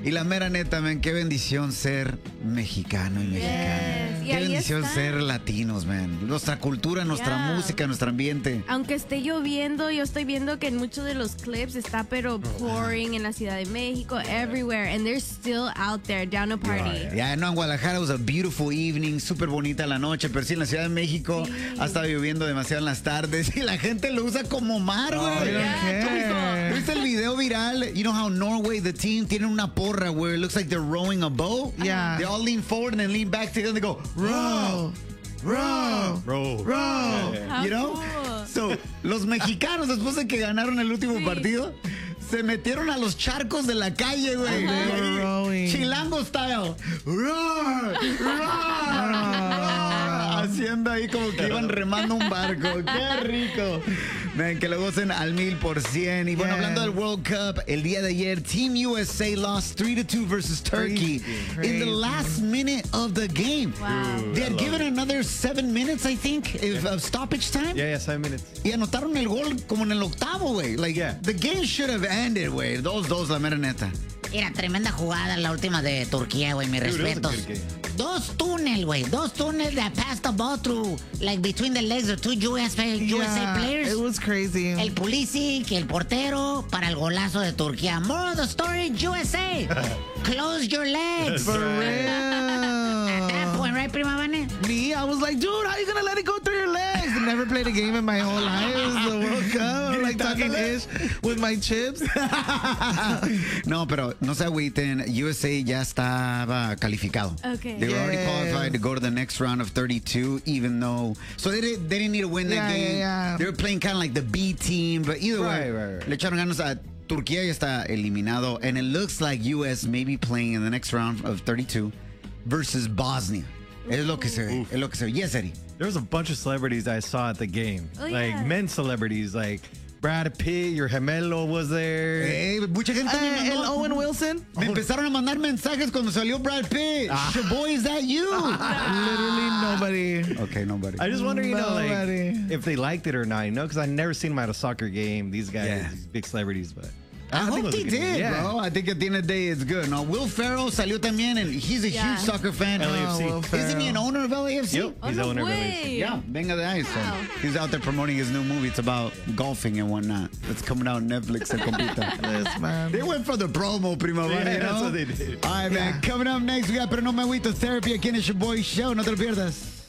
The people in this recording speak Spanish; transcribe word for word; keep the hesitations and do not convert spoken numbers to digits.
Y la mera neta, man, qué bendición ser mexicano y mexicana. Yes. Y Qué ahí bendición está. ser latinos, man. Nuestra cultura, nuestra Yeah. música, nuestro ambiente. Aunque esté lloviendo, yo estoy viendo que en muchos de los clips está pero pouring en la Ciudad de México, everywhere, and they're still out there down to party. Ya, no, en Guadalajara was a beautiful evening, súper bonita la noche, pero sí en la Ciudad de México Sí. ha estado lloviendo demasiado en las tardes y la gente lo usa como mar, güey. Yeah, ¿Viste el video viral? You know how Norway, the team, tienen una porra where it looks like they're rowing a boat? Yeah. They all lean forward and then lean back together and they go, row, row, Row. row. How You know? cool. So, los mexicanos, después de que ganaron el último Sí. partido, se metieron a los charcos de la calle, güey. They were rowing. Chilango style. Roar, roar, roar. Haciendo ahí como que iban remando un barco. ¡Qué rico! Ven, que lo gocen al mil por cien. Y bueno, Yes. hablando del World Cup, el día de ayer, Team U S A lost three to two versus Turkey Crazy. in the last minute of the game. Wow. They had given another seven minutes, I think, of, of stoppage time. Yeah, yeah, seven minutes. Y anotaron el gol como en el octavo, güey. Like, Yeah. the game should have ended, güey. Dos, dos, la mera neta. Mira, tremenda jugada la última de Turquía, güey, mis Dude, it was a respetos. good game. Dos túnel, güey, dos túnel that passed the ball through, like between the legs of two U S A, U S A Yeah, players. it was crazy. El Pulisic, el portero, para el golazo de Turquía. More of the story, U S A. Close your legs. For At that real. point, right, Prima Vane? Me, I was like, dude, how you gonna let it go through your legs? I never played a game in my whole life. It was the World Cup. I'm like talking ish with my chips. No, pero no se agüiten. U S A ya estaba calificado. Okay. They were already Yes. qualified to go to the next round of thirty-two, even though. So they, did, they didn't need to win that Yeah, game. yeah, yeah. They were playing kind of like the B team, but either way, Right, right, right. le echaron ganas a. Turquía ya está eliminado, and it looks like U S may be playing in the next round of thirty-two versus Bosnia. Es lo que se ve. Es lo que se ve. Yes, Eddie. There was a bunch of celebrities I saw at the game. Oh, like yeah. men celebrities, like Brad Pitt, your gemelo was there. Eh, mucha gente me Eh, el mandó- Owen Wilson? Me empezaron a mandar mensajes cuando salió Brad Pitt. Shaboy, is that you? Literally nobody. Okay, nobody. I just wonder, you know, like Nobody. if they liked it or not, you know, because I never seen them at a soccer game. These guys, Yeah. these big celebrities, but I, think it hope was a they good game. did, Yeah. bro. I think at the end of the day, it's good. No, Will Ferrell salió también, and he's a Yeah. huge soccer fan. L A F C. Oh, Will Isn't he an Ferrell. owner of L A F C? Yep, Oh, he's no the owner of L A F C. way. Yeah, venga de ahí. So Wow. he's out there promoting his new movie. It's about golfing and whatnot. It's coming out on Netflix and compita. Yes, man. They went for the promo, primo. Yeah, you that's know? what they did. All right, man. Coming up next, we got Pero No Me Agüito Therapy. Again, it's your boy Show. No te lo pierdas.